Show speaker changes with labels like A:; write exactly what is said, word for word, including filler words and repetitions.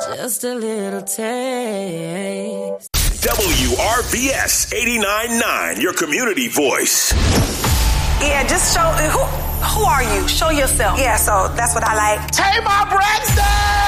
A: Just a little taste.
B: W R V S eighty-nine point nine, your community voice.
C: Yeah, just show, who, who are you? Show yourself. Yeah, so that's what I like.
D: Tamar Braxton!